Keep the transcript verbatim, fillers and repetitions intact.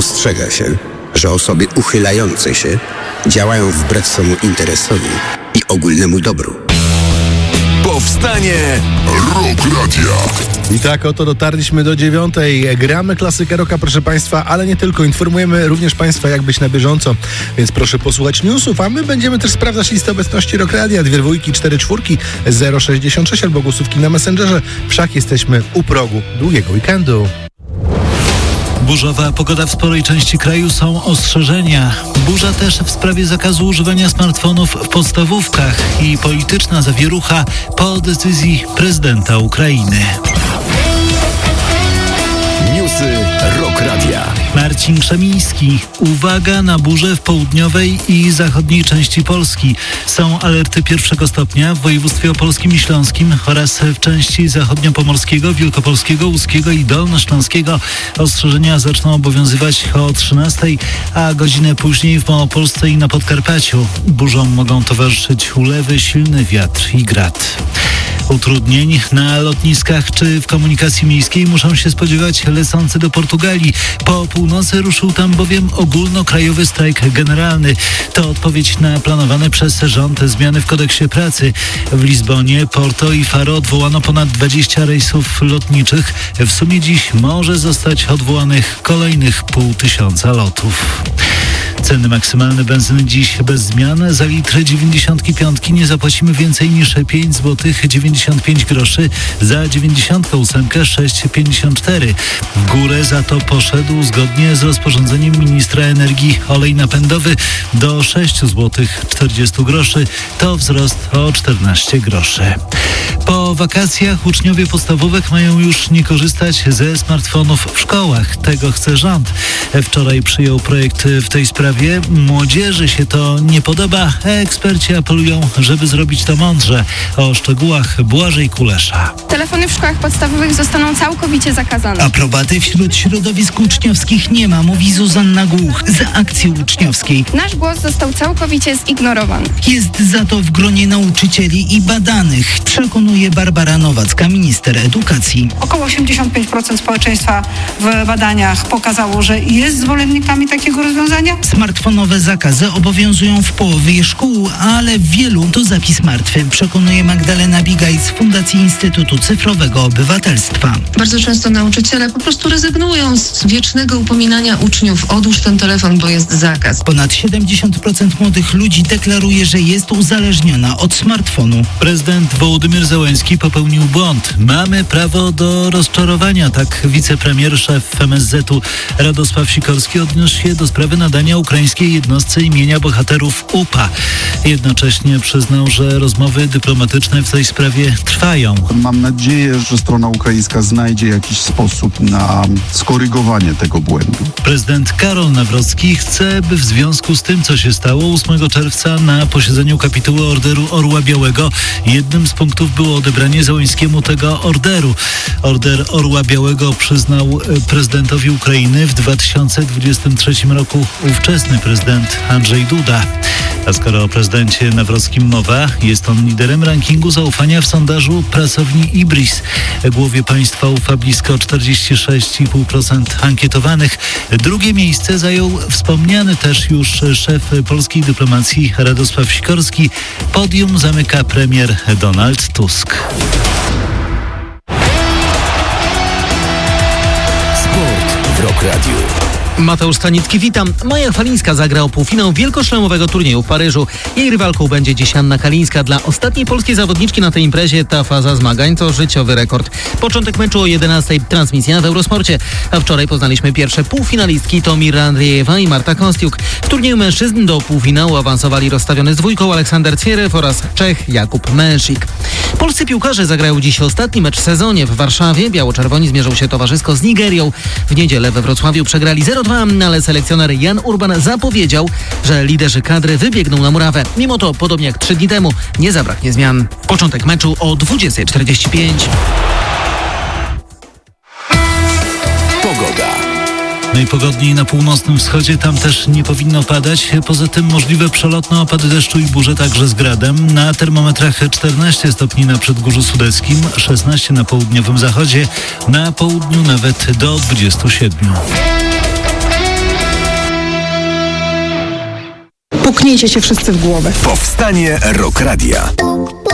Ostrzega się, że osoby uchylające się działają wbrew swemu interesowi i ogólnemu dobru. Powstanie Rock Radia. I tak oto dotarliśmy do dziewiątej. Gramy klasykę rocka, proszę Państwa, ale nie tylko. Informujemy również Państwa, jak być na bieżąco, więc proszę posłuchać newsów, a my będziemy też sprawdzać listę obecności Rock Radia. Dwie dwójki, cztery czwórki, zero sześćdziesiąt sześć albo głosówki na Messengerze. Wszak jesteśmy u progu długiego weekendu. Burzowa pogoda w sporej części kraju, są ostrzeżenia. Burza też w sprawie zakazu używania smartfonów w podstawówkach i polityczna zawierucha po decyzji prezydenta Ukrainy. Newsy Rock Radia. Marcin Krzemiński. Uwaga na burze w południowej i zachodniej części Polski. Są alerty pierwszego stopnia w województwie opolskim i śląskim oraz w części zachodniopomorskiego, wielkopolskiego, łódzkiego i dolnośląskiego. Ostrzeżenia zaczną obowiązywać o trzynastej, a godzinę później w Małopolsce i na Podkarpaciu. Burzom mogą towarzyszyć ulewy, silny wiatr i grad. Utrudnień na lotniskach czy w komunikacji miejskiej muszą się spodziewać lecący do Portugalii. Po północy ruszył tam bowiem ogólnokrajowy strajk generalny. To odpowiedź na planowane przez rząd zmiany w kodeksie pracy. W Lizbonie, Porto i Faro odwołano ponad dwadzieścia rejsów lotniczych. W sumie dziś może zostać odwołanych kolejnych pół tysiąca lotów. Ceny maksymalne benzyny dziś bez zmian. Za litr dziewięćdziesiątki piątki nie zapłacimy więcej niż pięć złotych dziewięćdziesiąt pięć groszy. Za dziewięćdziesiątkę ósemkę sześć pięćdziesiąt cztery. W górę za to poszedł zgodnie z rozporządzeniem ministra energii olej napędowy do sześć złotych czterdzieści groszy. To wzrost o czternaście groszy. Po wakacjach uczniowie podstawówek mają już nie korzystać ze smartfonów w szkołach. Tego chce rząd. Wczoraj przyjął projekt w tej sprawie. Młodzieży się to nie podoba. Eksperci apelują, żeby zrobić to mądrze. O szczegółach Błażej Kulesza. Telefony w szkołach podstawowych zostaną całkowicie zakazane. Aprobaty wśród środowisk uczniowskich nie ma, mówi Zuzanna Głuch z Akcji Uczniowskiej. Nasz głos został całkowicie zignorowany. Jest za to w gronie nauczycieli i badanych, przekonuje Barbara Nowacka, minister edukacji. Około osiemdziesiąt pięć procent społeczeństwa w badaniach pokazało, że jest zwolennikami takiego rozwiązania. Smartfonowe zakazy obowiązują w połowie szkół, ale w wielu to zapis martwy, przekonuje Magdalena Bigaj z Fundacji Instytutu Cyfrowego Obywatelstwa. Bardzo często nauczyciele po prostu rezygnują z wiecznego upominania uczniów: odłóż ten telefon, bo jest zakaz. Ponad siedemdziesiąt procent młodych ludzi deklaruje, że jest uzależniona od smartfonu. Prezydent Wołodymyr Zełenski popełnił błąd. Mamy prawo do rozczarowania, tak wicepremier, szef M S Z u Radosław Sikorski odniósł się do sprawy nadania ukraińskiej jednostce imienia bohaterów U P A. Jednocześnie przyznał, że rozmowy dyplomatyczne w tej sprawie trwają. Mam nadzieję, że strona ukraińska znajdzie jakiś sposób na skorygowanie tego błędu. Prezydent Karol Nawrocki chce, by w związku z tym, co się stało ósmego czerwca na posiedzeniu kapituły Orderu Orła Białego, jednym z punktów było odebranie Zełenskiemu tego orderu. Order Orła Białego przyznał prezydentowi Ukrainy w dwa tysiące dwudziestym trzecim roku ówczesny prezydent Andrzej Duda. A skoro o prezydencie Nawrockim mowa, jest on liderem rankingu zaufania w sondażu pracowni Ibris. Głowie państwa ufa blisko czterdzieści sześć i pół procent ankietowanych. Drugie miejsce zajął wspomniany też już szef polskiej dyplomacji Radosław Sikorski. Podium zamyka premier Donald Tusk. Sport w Rock Radio. Mateusz Stanicki, witam. Maja Chwalińska zagra o półfinał wielkoszlemowego turnieju w Paryżu. Jej rywalką będzie dziś Anna Kalińska. Dla ostatniej polskiej zawodniczki na tej imprezie ta faza zmagań to życiowy rekord. Początek meczu o jedenastej, transmisja w Eurosporcie. A wczoraj poznaliśmy pierwsze półfinalistki, to Mira Andriejewa i Marta Kostiuk. W turnieju mężczyzn do półfinału awansowali rozstawiony z dwójką Aleksander Cwierew oraz Czech Jakub Męszik. Polscy piłkarze zagrają dziś ostatni mecz w sezonie w Warszawie. Biało-czerwoni zmierzą się towarzysko z Nigerią. W niedzielę we Wrocławiu przegrali zero dwa, ale selekcjoner Jan Urban zapowiedział, że liderzy kadry wybiegną na murawę. Mimo to, podobnie jak trzy dni temu, nie zabraknie zmian. Początek meczu o dwudziestej czterdzieści pięć. Pogoda. Najpogodniej na północnym wschodzie, tam też nie powinno padać. Poza tym możliwe przelotne opady deszczu i burze, także z gradem. Na termometrach czternaście stopni na Przedgórzu Sudeckim, szesnaście na południowym zachodzie, na południu nawet do dwudziestu siedmiu. Puknijcie się wszyscy w głowę. Powstanie Rock Radia.